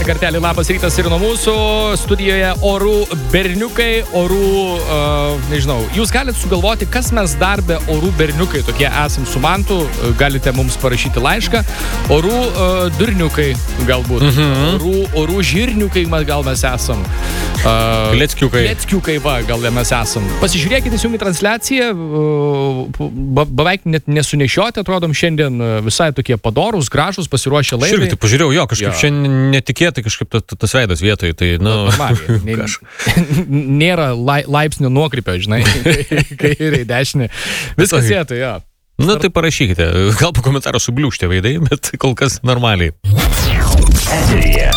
kartelį labas rytas ir nuo mūsų studijoje orų berniukai, nežinau, jūs galite sugalvoti, kas mes dar be orų berniukai tokie esam su Mantu, galite mums parašyti laišką, orų durniukai galbūt, orų žirniukai gal mes esam. Leckiukai, gal mes esam. Pasižiūrėkite įsijungį transliaciją, beveik net nesunešioti, atrodom šiandien visai tokie padorūs, gražūs, pasiruošę laidai. Širgai, tai pažiūrėjau, kažkaip šiandien netikėtai kažkaip tas veidas vietoj, tai, nėra laipsnio nuokrypio, žinai, kairiai, dešinė, viskas vietoj, jo. Tai parašykite, gal po komentarų subliūštė veidai, bet kol kas normaliai. Eteryje.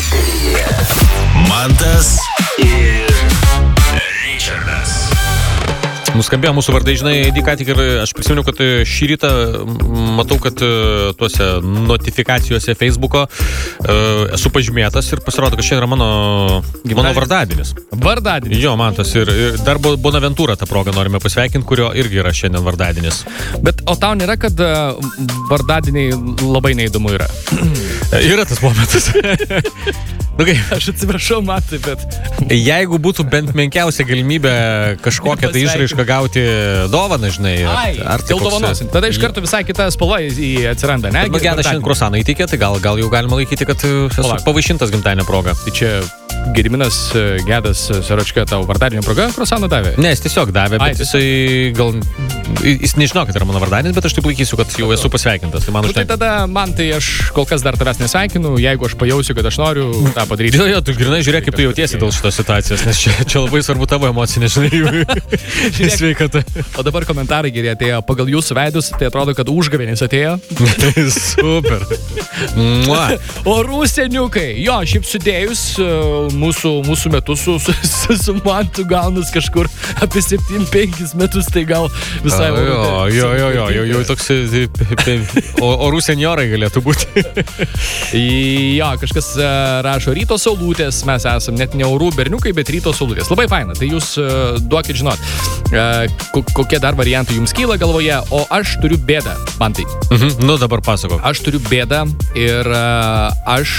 Mantas ir Richardas. Nuskambėjo mūsų vardai, žinai, ką tik ir aš prisimenu, kad šį rytą matau, kad tuose notifikacijose Facebooko esu pažymėtas ir pasirodo, kad šiandien yra mano vardadienis. Vardadienis? Jo, Mantas, ir dar Bonaventūrą tą progą norime pasveikinti, kurio irgi yra šiandien vardadienis. Bet o tau nėra, kad vardadieniai labai neįdomu yra? Yra tas momentas. Aš atsiprašau, Matai, bet... Jeigu būtų bent menkiausia galimybė kažkokią tai išraišką gauti dovaną, žinai, ar dėl dovanos. Tada iš karto visai kita spalva atsiranda, ne? Gedą šiandien kruasaną įteikė, tai gal jau galima laikyti, kad esu pavaišintas gimtadienio proga. Tai čia Gediminas Gedas Seročka tau vardadienio proga kruasaną davė? Ne, jis tiesiog davė, bet jis nežino, kad yra mano vardadienis, bet aš taip laikysiu, kad jau esu pasveikintas. Tai tada man aš kol kas dar tavęs nesveikinu, jeigu aš pajausiu, kad aš noriu tą padaryti. Jo, tu grinai žiūrėk, kaip tu jautiesi dėl šitos situacijos, nes čia labai svarbu tavo emocinė, žinai, sveikata. O dabar komentarai geri atėjo. Pagal jūsų veidus, tai atrodo, kad užgavėnis atėjo. Super. Orų seniukai. Jo, šiaip sudėjus mūsų metus su Mantu gaunas kažkur apie 7-5 metus, tai gal visai... Jo, toks orų seniorai galėtų būti. Jo, kažkas rašo ryto saulutės, mes esam net ne orų berniukai, bet ryto saulutės. Labai faina, tai jūs duokit žinot, kokie dar variantai jums kyla galvoje, o aš turiu bėdą, Mantai. Dabar pasakok. Aš turiu bėdą ir aš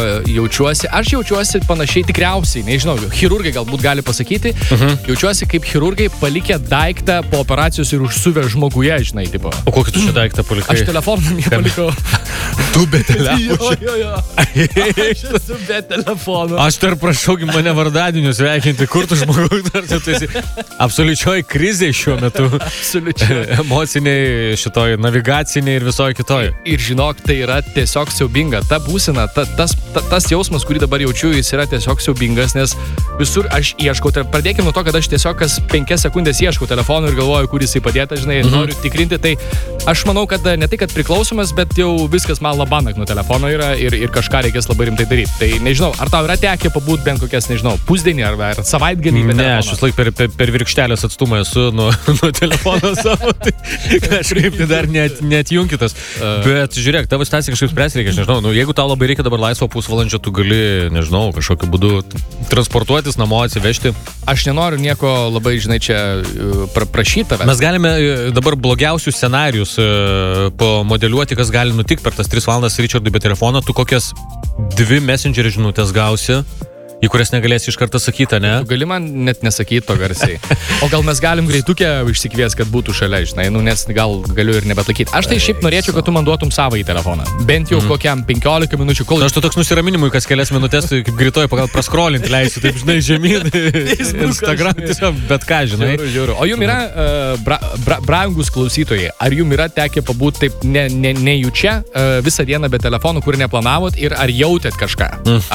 jaučiuosi panašiai tikriausiai, nežinau, chirurgai galbūt gali pasakyti, jaučiuosi kaip chirurgai palikę daiktą po operacijos ir užsuvę žmoguje, žinai, tipo. O kokį tu čia daiktą palikai? Aš telefoną palikau. Tu be telefono? Jo. Aš esu be telefono. Aš dar prašau mane vardadieniu sveikinti, kur tu žmogus dar tu esi absoliučioj krizė šiuo metu. Absoliučiai. Emociniai, šitoj navigaciniai ir visoje kitoje. Ir žinok, tai yra tiesiog siaubinga. Ta būsena, tas jausmas, kurį dabar jaučiu, jis yra tiesiog siaubingas, nes visur aš ieškau. Pradėkime nuo to, kad aš tiesiog kas 5 sekundės ieškau telefono ir galvoju, kur jisai padėta, žinai, ir noriu tikrinti. Tai aš manau, kad ne tai, kad priklausomas, bet jau viskas man labanak nuo telefono yra ir kažką reikės labai rimtai daryti. Tai nežinau, ar tau yra tekę pabūt bent kokias, nežinau, pusdienį ar savaitgalį? Ne, aš vis laik per virkštelės atstumą esu nuo telefono savo. Kažkaip tai dar neatjunkitas. Bet žiūrėk, tavo situacija kažkaip spręs reikia, aš nežinau, jeigu tau labai reikia dabar laisvo pusvalandžio, tu gali, nežinau, kažkokiu būdu transportuotis namo, atsivežti. Aš nenoriu nieko labai, žinai, čia prašyti tavęs. Mes galime dabar blogiausius scenarius pamodeliuoti, kas gali nutikti per tas 3 valandas Richardui be telefono. Tu kokias 2 messenger žinutės gausi, į kurias negalėsi iš karto sakyti, ne? Tu gali man net nesakyti to garsiai. O gal mes galim greitukę išsikvies, kad būtų šalia, žinai, nes gal galiu ir nebetlaikyti. Aš tai šiaip norėčiau, kad tu man duotum savo į telefoną. Bent jau kokiam 15 minučių. Aš tu toks nusiraminimui, kas kelias minutės, tai kaip greitoji pagal praskrolinti leisiu, taip, žinai, žemyn, Instagram, tiesiog, bet ką, žinai. Žiūriu. O jums yra, brangus klausytojai, ar jums yra tekę pabūti taip nejučia visą dieną be telefonų, kur neplanavot ir ar jautėt kažką?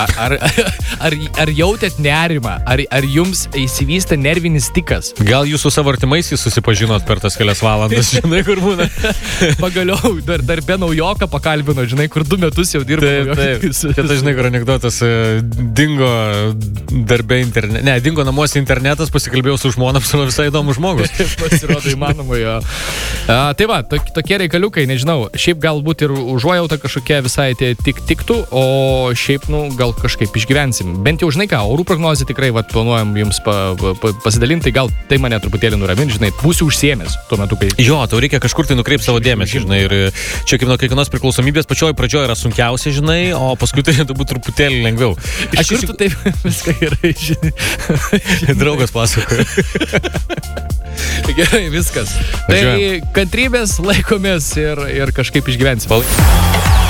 Ar jautėt nerimą? Ar jums įsivystė nervinis tikas? Gal jūs su savo artimaisiais susipažinot per tas kelias valandas, žinai, kur būna? Pagaliau, dar be naujoką pakalbino, žinai, kur 2 metus jau dirbo. Taip. Čia, žinai, kur anekdotas, dingo darbe internetas, ne, dingo namuose internetas, pasikalbėjau su žmona, visai įdomus žmogus. Pasirodo įmanoma, jo. Tai va, tokie reikaliukai, nežinau, šiaip galbūt ir užuojauta kažkokia visai tiktų, o šiaip, gal kažkaip išgyvensim. Bent bent jau, žinai ką, orų prognozė tikrai, vat, planuojam jums pasidalinti, tai gal tai mane truputėlį nuraminti, žinai, būsiu užsiėmęs tuo metu, kai... Jo, tau reikia kažkur tai nukreipti savo dėmesį, žinai, ir čia kaip nuo kiekvienos priklausomybės pačioj pradžioje yra sunkiausia, žinai, o paskui turėtų būti truputėlį lengviau. Iš kur tu taip viską gerai, žinai. Draugas pasakoja. Gerai, viskas. Tai kantrybės laikomės ir kažkaip išgyvensim.